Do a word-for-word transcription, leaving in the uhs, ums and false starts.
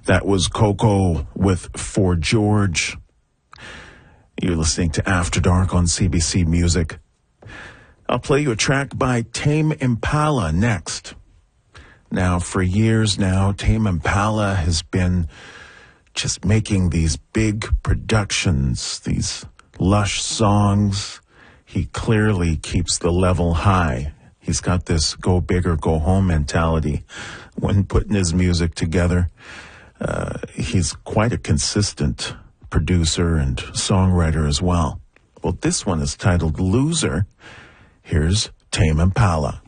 That was Coco with For George. You're listening to After Dark on C B C Music. I'll play you a track by Tame Impala next. Now, for years now, Tame Impala has been just making these big productions, these lush songs. He clearly keeps the level high. He's got this go big or go home mentality when putting his music together. Uh, he's quite a consistent producer and songwriter as well. Well, this one is titled Loser. Here's Tame Impala.